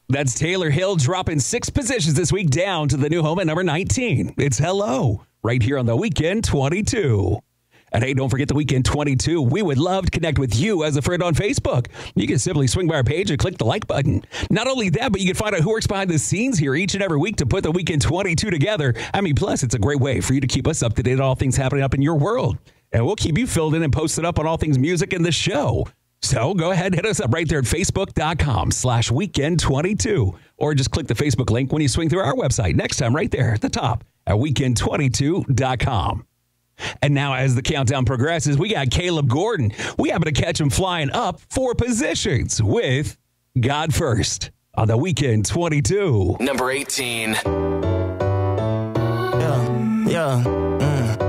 That's Taylor Hill dropping 6 positions this week down to the new home at number 19. It's Hello, right here on the Weekend 22. And hey, don't forget the Weekend 22. We would love to connect with you as a friend on Facebook. You can simply swing by our page and click the like button. Not only that, but you can find out who works behind the scenes here each and every week to put the Weekend 22 together. Plus, it's a great way for you to keep us up to date on all things happening up in your world. And we'll keep you filled in and posted up on all things music in the show. So go ahead and hit us up right there at facebook.com/weekend22. Or just click the Facebook link when you swing through our website next time right there at the top at weekend22.com. And now as the countdown progresses, we got Caleb Gordon. We happen to catch him flying up 4 positions with God First on the Weekend 22. Number 18. Yeah.